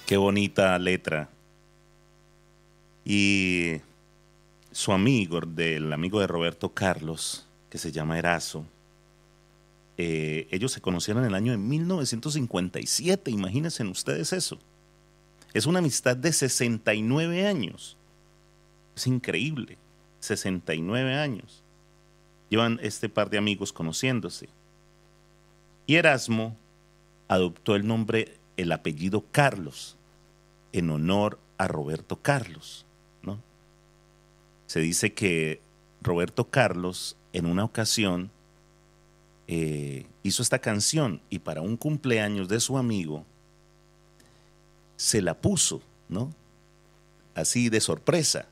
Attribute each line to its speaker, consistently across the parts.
Speaker 1: Qué bonita letra. Y su amigo, del amigo de Roberto Carlos, que se llama Erazo, ellos se conocieron en el año de 1957, imagínense ustedes eso. Es una amistad de 69 años. Es increíble, 69 años. Llevan este par de amigos conociéndose. Y Erasmo adoptó el apellido Carlos, en honor a Roberto Carlos, ¿no? Se dice que Roberto Carlos en una ocasión hizo esta canción y para un cumpleaños de su amigo se la puso, ¿no? Así de sorpresa.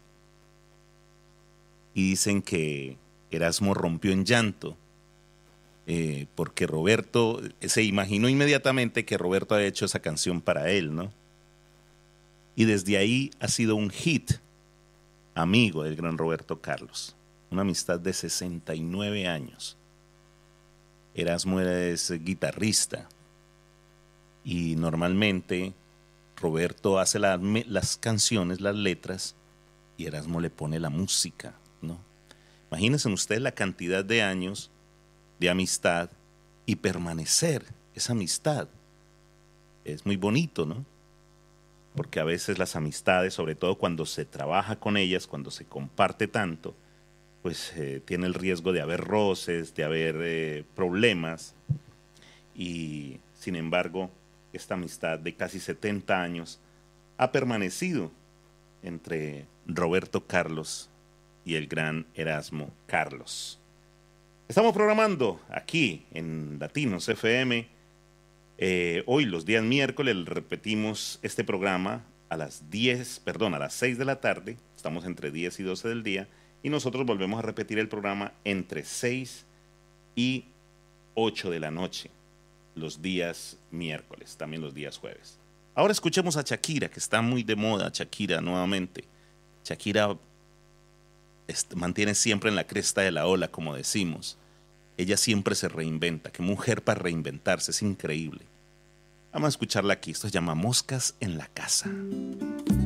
Speaker 1: Y dicen que Erasmo rompió en llanto porque Roberto se imaginó inmediatamente que Roberto había hecho esa canción para él, ¿no? Y desde ahí ha sido un hit, amigo del gran Roberto Carlos. Una amistad de 69 años. Erasmo es guitarrista y normalmente Roberto hace las canciones, las letras, y Erasmo le pone la música, ¿no? Imagínense ustedes la cantidad de años de amistad y permanecer esa amistad. Es muy bonito, ¿no? Porque a veces las amistades, sobre todo cuando se trabaja con ellas, cuando se comparte tanto, pues tiene el riesgo de haber roces, de haber problemas. Y sin embargo, esta amistad de casi 70 años ha permanecido entre Roberto Carlos y el gran Erasmo Carlos. Estamos programando aquí en Latinos FM. Hoy, los días miércoles, repetimos este programa a las 6 de la tarde. Estamos entre 10 y 12 del día. Y nosotros volvemos a repetir el programa entre 6 y 8 de la noche, los días miércoles, también los días jueves. Ahora escuchemos a Shakira, que está muy de moda, Shakira nuevamente. Shakira mantiene siempre en la cresta de la ola, como decimos. Ella siempre se reinventa. Qué mujer para reinventarse, es increíble. Vamos a escucharla aquí. Esto se llama Moscas en la Casa.